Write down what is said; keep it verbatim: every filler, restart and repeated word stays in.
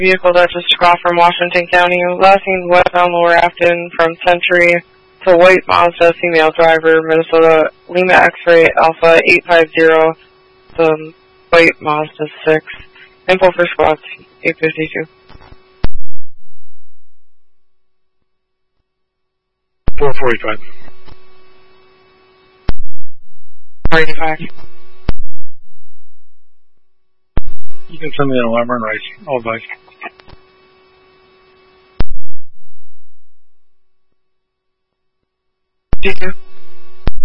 Vehicle that just took off from Washington County. Last seen westbound Lower Afton from Century to White Mazda, female driver, Minnesota, Lima X-ray Alpha eight five zero, the White Mazda six. Info for squads, eight fifty-two. four forty-five. four eighty-five. You can send me an alarm and rise. All advice. G two.